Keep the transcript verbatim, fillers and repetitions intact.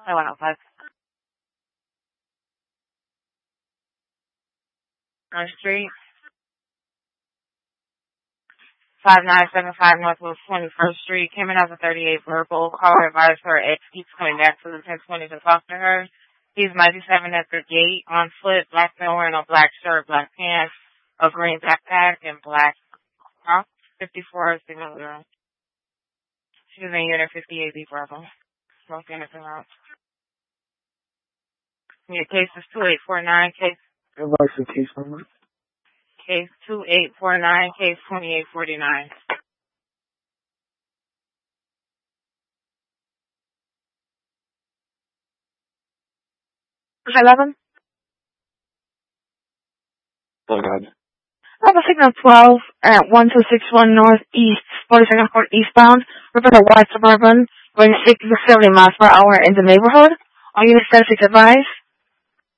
I went outside. On street. five nine seven five Northwest twenty-first Street. Came in as a thirty-eight verbal. Caller advised her ex keeps coming back to the ten twenty to talk to her. He's ninety-seven at the gate, on foot, black man wearing a black shirt, black pants, a green backpack, and black Crocs. fifty-four signal zero. She's in unit fifty-eight B Bravo. Smoke anything else. Yeah, case is two eight four nine, case. What's the case number? Case two eight four nine, case twenty-eight forty-nine. eleven? Oh, God. I have a signal twelve at one two six one Northeast, forty-second Court eastbound. Report a white Suburban going sixty to seventy miles per hour in the neighborhood. All units status advised.